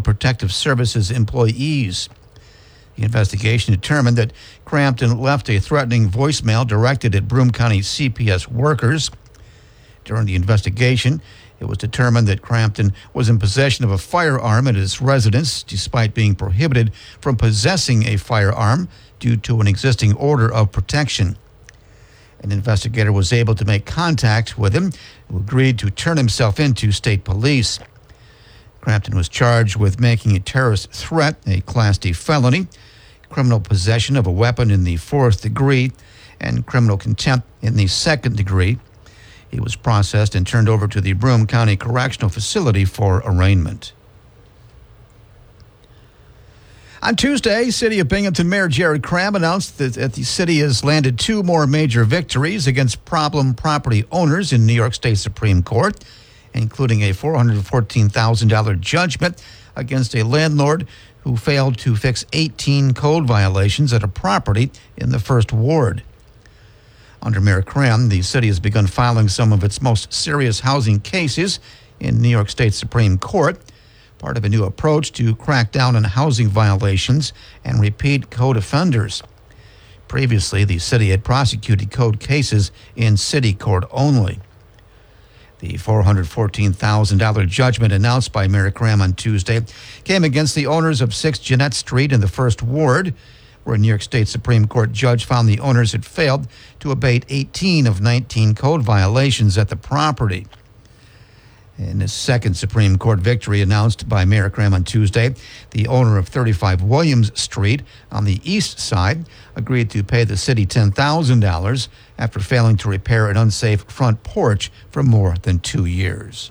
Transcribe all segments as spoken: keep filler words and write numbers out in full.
Protective Services employees. The investigation determined that Crampton left a threatening voicemail directed at Broome County C P S workers. During the investigation, it was determined that Crampton was in possession of a firearm at his residence, despite being prohibited from possessing a firearm due to an existing order of protection. An investigator was able to make contact with him, who agreed to turn himself into state police. Crampton was charged with making a terrorist threat, a Class D felony, criminal possession of a weapon in the fourth degree, and criminal contempt in the second degree. He was processed and turned over to the Broome County Correctional Facility for arraignment. On Tuesday, City of Binghamton Mayor Jared Crabb announced that the city has landed two more major victories against problem property owners in New York State Supreme Court, including a four hundred fourteen thousand dollars judgment against a landlord who failed to fix eighteen code violations at a property in the First Ward. Under Mayor Crabb, the city has begun filing some of its most serious housing cases in New York State Supreme Court, part of a new approach to crack down on housing violations and repeat code offenders. Previously, the city had prosecuted code cases in city court only. The four hundred fourteen thousand dollars judgment announced by Mayor Crabb on Tuesday came against the owners of six Jeanette Street in the First Ward, where a New York State Supreme Court judge found the owners had failed to abate eighteen of nineteen code violations at the property. In his second Supreme Court victory announced by Mayor Crabb on Tuesday, the owner of thirty-five Williams Street on the east side agreed to pay the city ten thousand dollars after failing to repair an unsafe front porch for more than two years.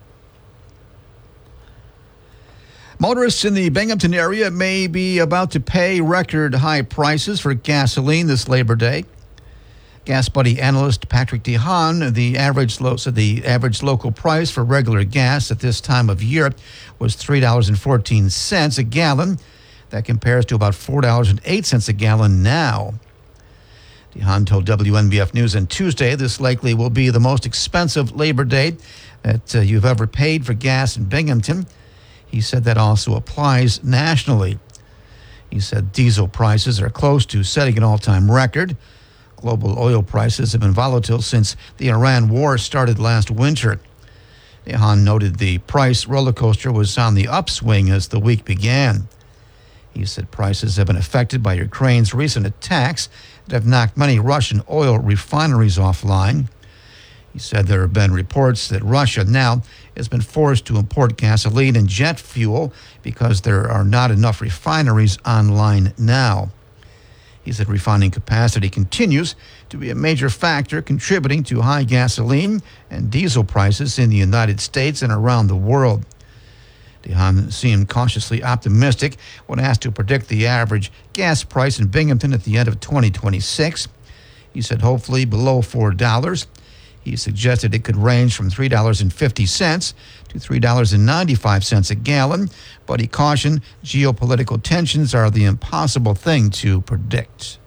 Motorists in the Binghamton area may be about to pay record high prices for gasoline this Labor Day. Gas Buddy analyst Patrick DeHaan, the average lo- so the average local price for regular gas at this time of year was three dollars and fourteen cents a gallon. That compares to about four dollars and eight cents a gallon now. DeHaan told W N B F News on Tuesday this likely will be the most expensive Labor Day that uh, you've ever paid for gas in Binghamton. He said that also applies nationally. He said diesel prices are close to setting an all-time record. Global oil prices have been volatile since the Iran war started last winter. DeHaan noted the price roller coaster was on the upswing as the week began. He said prices have been affected by Ukraine's recent attacks that have knocked many Russian oil refineries offline. He said there have been reports that Russia now has been forced to import gasoline and jet fuel because there are not enough refineries online now. He said refining capacity continues to be a major factor contributing to high gasoline and diesel prices in the United States and around the world. DeHaan seemed cautiously optimistic when asked to predict the average gas price in Binghamton at the end of twenty twenty-six. He said hopefully below four dollars. He suggested it could range from three dollars and fifty cents to three dollars and ninety-five cents a gallon, but he cautioned geopolitical tensions are the impossible thing to predict.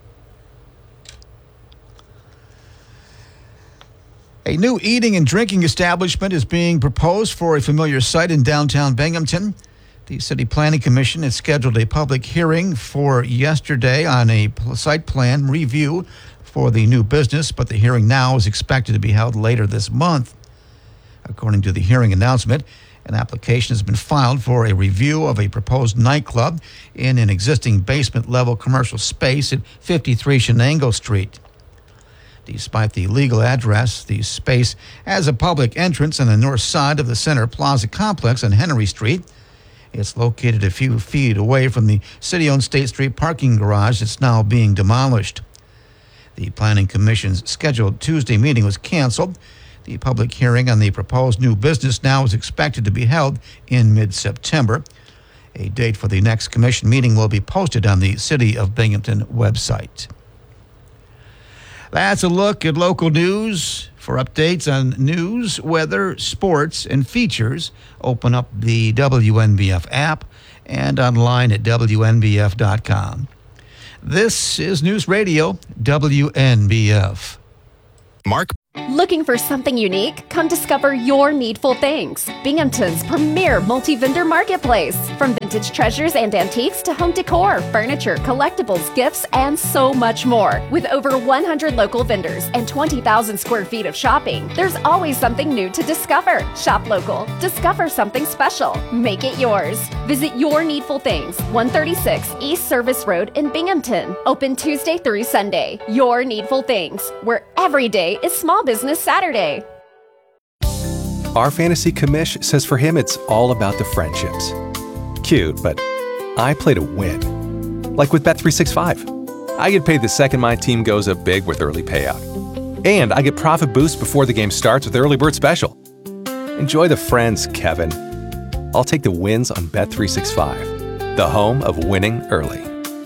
A new eating and drinking establishment is being proposed for a familiar site in downtown Binghamton. The City Planning Commission has scheduled a public hearing for yesterday on a site plan review for the new business, but the hearing now is expected to be held later this month. According to the hearing announcement, an application has been filed for a review of a proposed nightclub in an existing basement-level commercial space at fifty-three Shenango Street. Despite the legal address, the space has a public entrance on the north side of the Center Plaza complex on Henry Street. It's located a few feet away from the city-owned State Street parking garage that's now being demolished. The Planning Commission's scheduled Tuesday meeting was canceled. The public hearing on the proposed new business now is expected to be held in mid-September. A date for the next commission meeting will be posted on the City of Binghamton website. That's a look at local news. For updates on news, weather, sports, and features, open up the W N B F app and online at W N B F dot com. This is News Radio W N B F. Mark? Looking for something unique? Come discover your Needful Things, Binghamton's premier multi-vendor marketplace. From vintage treasures and antiques to home decor, furniture, collectibles, gifts, and so much more. With over one hundred local vendors and twenty thousand square feet of shopping, there's always something new to discover. Shop local. Discover something special. Make it yours. Visit Your Needful Things, one thirty-six East Service Road in Binghamton. Open Tuesday through Sunday. Your Needful Things, where every day is Small Business Saturday. Our fantasy commish says for him it's all about the friendships. Cute, but I play to win. Like with Bet three sixty-five. I get paid the second my team goes up big with early payout. And I get profit boost before the game starts with Early Bird Special. Enjoy the friends, Kevin. I'll take the wins on Bet three sixty-five, the home of winning early.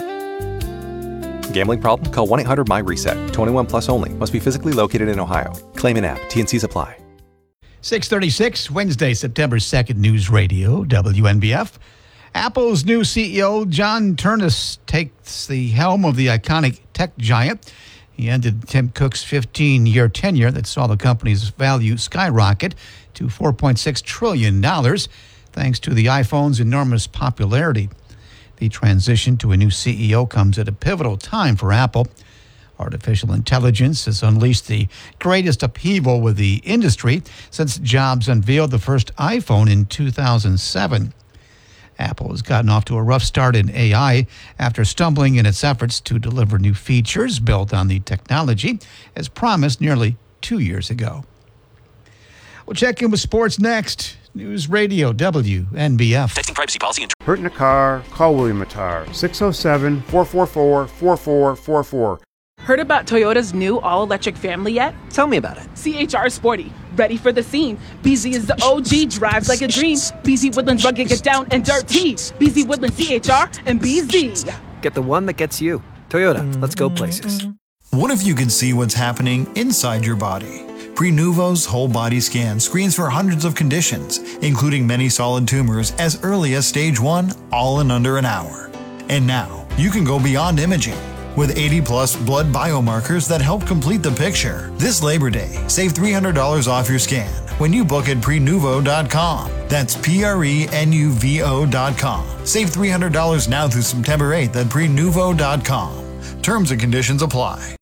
Gambling problem? Call one eight hundred M Y reset. twenty-one plus only. Must be physically located in Ohio. Claim in app. T and Cs apply. six thirty-six, Wednesday, September second, News Radio, W N B F. Apple's new C E O, John Ternus, takes the helm of the iconic tech giant. He ended Tim Cook's fifteen-year tenure that saw the company's value skyrocket to four point six trillion dollars, thanks to the iPhone's enormous popularity. The transition to a new C E O comes at a pivotal time for Apple. Artificial intelligence has unleashed the greatest upheaval with the industry since Jobs unveiled the first iPhone in two thousand seven. Apple has gotten off to a rough start in A I after stumbling in its efforts to deliver new features built on the technology, as promised nearly two years ago. We'll check in with sports next. News Radio W N B F. Texting privacy policy. And Hurt in a car? Call William Attar. six oh seven, four four four, four four four four. Heard about Toyota's new all-electric family yet? Tell me about it. C H R Sporty. Ready for the scene. B Z is the O G, drives like a dream. B Z Woodlands rugged, get down and dirty. B Z Woodlands C H R and B Z. Get the one that gets you. Toyota, let's go places. What if you could see what's happening inside your body? Prenuvo's whole body scan screens for hundreds of conditions, including many solid tumors as early as stage one, all in under an hour. And now, you can go beyond imaging. With eighty plus blood biomarkers that help complete the picture. This Labor Day, save three hundred dollars off your scan when you book at prenuvo dot com. That's P R E N U V O dot com. Save three hundred dollars now through September eighth at prenuvo dot com. Terms and conditions apply.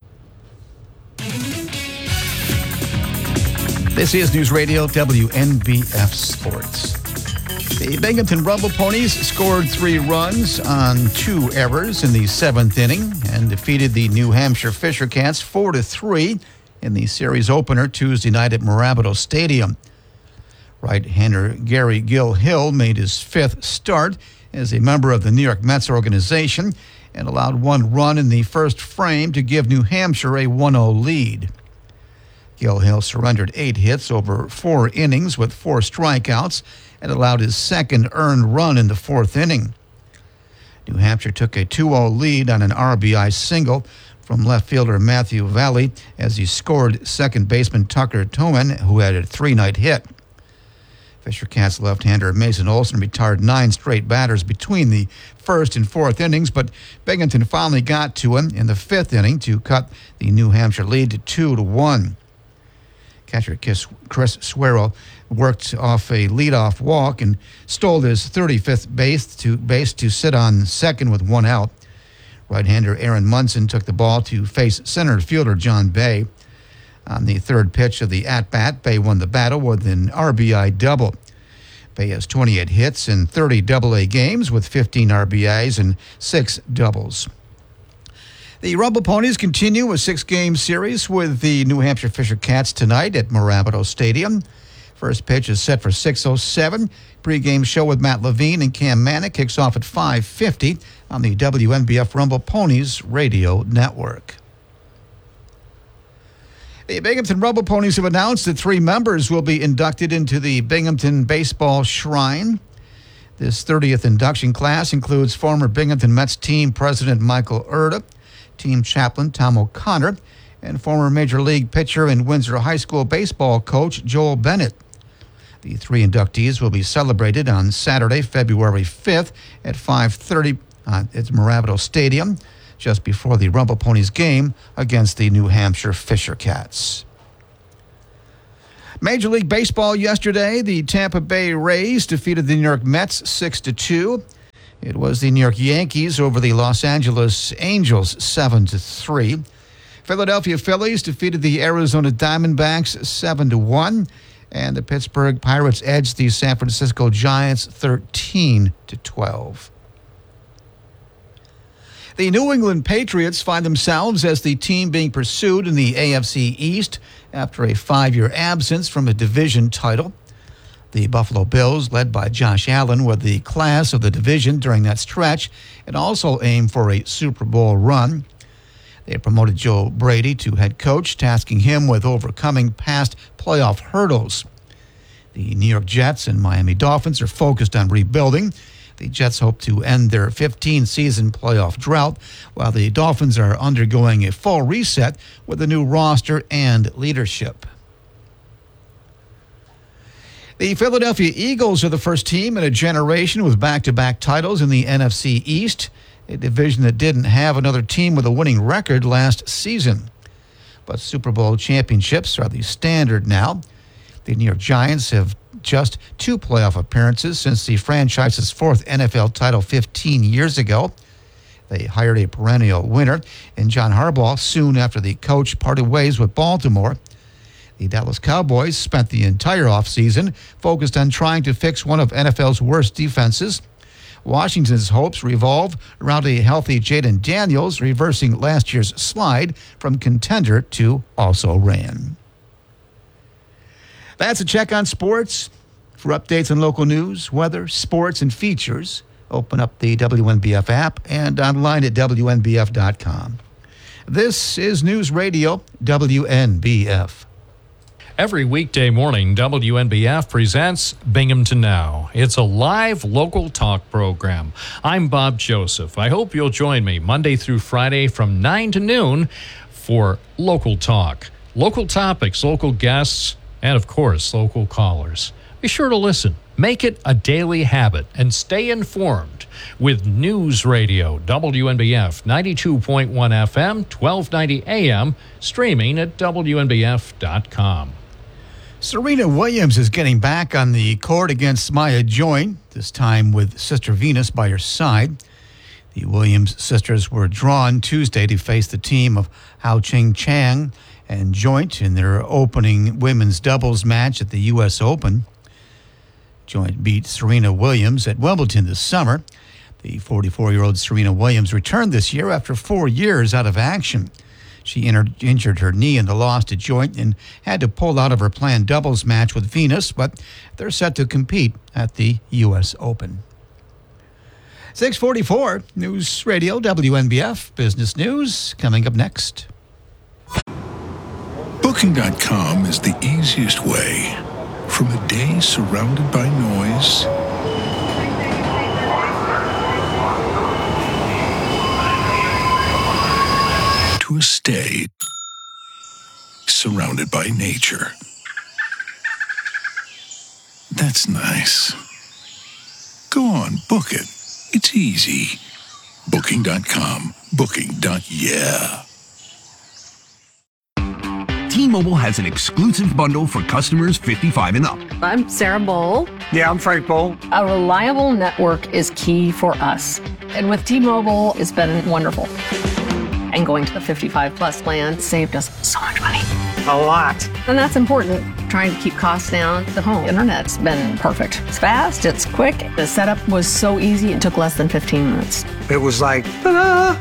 This is News Radio W N B F Sports. The Binghamton Rumble Ponies scored three runs on two errors in the seventh inning and defeated the New Hampshire Fisher Cats four to three in the series opener Tuesday night at Mirabito Stadium. Right-hander Gary Gill-Hill made his fifth start as a member of the New York Mets organization and allowed one run in the first frame to give New Hampshire a one oh lead. Gill-Hill surrendered eight hits over four innings with four strikeouts and allowed his second earned run in the fourth inning. New Hampshire took a two oh lead on an R B I single from left fielder Matthew Valley as he scored second baseman Tucker Toman, who had a three-night hit. Fisher Cats left-hander Mason Olson retired nine straight batters between the first and fourth innings, but Binghamton finally got to him in the fifth inning to cut the New Hampshire lead to two to one. Catcher Chris Swirl worked off a leadoff walk and stole his thirty-fifth base to base to sit on second with one out. Right-hander Aaron Munson took the ball to face center fielder John Bay. On the third pitch of the at-bat, Bay won the battle with an R B I double. Bay has twenty-eight hits in thirty double A games with fifteen R B Is and six doubles. The Rumble Ponies continue a six-game series with the New Hampshire Fisher Cats tonight at Mirabito Stadium. First pitch is set for six oh seven. Pre-game show with Matt Levine and Cam Manick kicks off at five fifty on the W N B F Rumble Ponies radio network. The Binghamton Rumble Ponies have announced that three members will be inducted into the Binghamton Baseball Shrine. This thirtieth induction class includes former Binghamton Mets team president Michael Erda, team chaplain Tom O'Connor, and former Major League pitcher and Windsor High School baseball coach Joel Bennett. The three inductees will be celebrated on Saturday, February fifth at five thirty uh, at Mirabito Stadium, just before the Rumble Ponies game against the New Hampshire Fisher Cats. Major League Baseball yesterday, the Tampa Bay Rays defeated the New York Mets six to two. It was the New York Yankees over the Los Angeles Angels, seven to three. Philadelphia Phillies defeated the Arizona Diamondbacks seven to one. And the Pittsburgh Pirates edged the San Francisco Giants thirteen to twelve. The New England Patriots find themselves as the team being pursued in the A F C East after a five-year absence from a division title. The Buffalo Bills, led by Josh Allen, were the class of the division during that stretch and also aimed for a Super Bowl run. They promoted Joe Brady to head coach, tasking him with overcoming past playoff hurdles. The New York Jets and Miami Dolphins are focused on rebuilding. The Jets hope to end their fifteen-season playoff drought, while the Dolphins are undergoing a full reset with a new roster and leadership. The Philadelphia Eagles are the first team in a generation with back-to-back titles in the N F C East, a division that didn't have another team with a winning record last season. But Super Bowl championships are the standard now. The New York Giants have just two playoff appearances since the franchise's fourth N F L title fifteen years ago. They hired a perennial winner in John Harbaugh soon after the coach parted ways with Baltimore. The Dallas Cowboys spent the entire offseason focused on trying to fix one of N F L's worst defenses. Washington's hopes revolve around a healthy Jaden Daniels, reversing last year's slide from contender to also ran. That's a check on sports. For updates on local news, weather, sports, and features, open up the W N B F app and online at W N B F dot com. This is News Radio W N B F. Every weekday morning, W N B F presents Binghamton Now. It's a live local talk program. I'm Bob Joseph. I hope you'll join me Monday through Friday from nine to noon for Local Talk. Local topics, local guests, and of course, local callers. Be sure to listen. Make it a daily habit and stay informed with News Radio, W N B F ninety-two point one F M, twelve ninety A M, streaming at W N B F dot com. Serena Williams is getting back on the court against Maya Join, this time with Sister Venus by her side. The Williams sisters were drawn Tuesday to face the team of Hao Ching Chang and Joint in their opening women's doubles match at the U S Open. Joint beat Serena Williams at Wimbledon this summer. The forty-four-year-old Serena Williams returned this year after four years out of action. She injured, injured her knee in the loss to Joint and had to pull out of her planned doubles match with Venus, but they're set to compete at the U S Open. six forty-four, News Radio, W N B F, Business News, coming up next. Booking dot com is the easiest way from a day surrounded by noise to a stay surrounded by nature. That's nice. Go on, book it. It's easy. Booking dot com. Booking. Yeah. T-Mobile has an exclusive bundle for customers fifty-five and up. I'm Sarah Bowl. Yeah, I'm Frank Bowl. A reliable network is key for us. And with T-Mobile, it's been wonderful. And going to the fifty-five plus plan saved us so much money. A lot. And that's important. Trying to keep costs down. The home internet's been perfect. It's fast, it's quick. The setup was so easy, it took less than fifteen minutes. It was like, ta-da!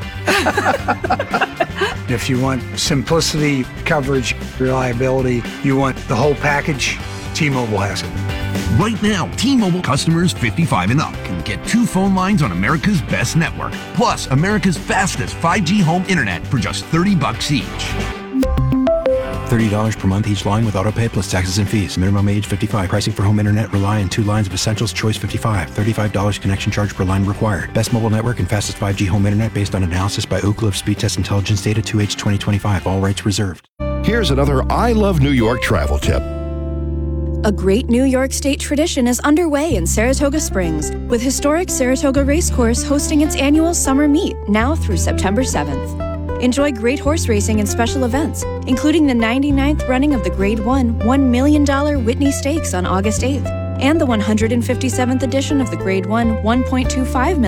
If you want simplicity, coverage, reliability, you want the whole package, T-Mobile has it. Right now, T-Mobile customers fifty-five and up can get two phone lines on America's best network, plus America's fastest five G home internet for just thirty bucks each. thirty dollars per month each line with autopay plus taxes and fees. Minimum age fifty-five. Pricing for home internet rely on two lines of Essentials Choice fifty-five. thirty-five dollars connection charge per line required. Best mobile network and fastest five G home internet based on analysis by Oak Cliff Speed Test Intelligence Data two H twenty twenty-five. All rights reserved. Here's another I Love New York travel tip. A great New York State tradition is underway in Saratoga Springs, with historic Saratoga Racecourse hosting its annual summer meet now through September seventh. Enjoy great horse racing and special events, including the ninety-ninth running of the Grade one one million dollars Whitney Stakes on August eighth, and the one hundred fifty-seventh edition of the Grade one one point two five million dollars